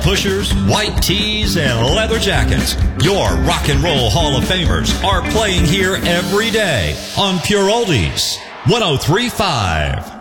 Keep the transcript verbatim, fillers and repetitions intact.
Pushers, white tees, and leather jackets. Your rock and roll Hall of Famers are playing here every day on Pure Oldies one oh three point five.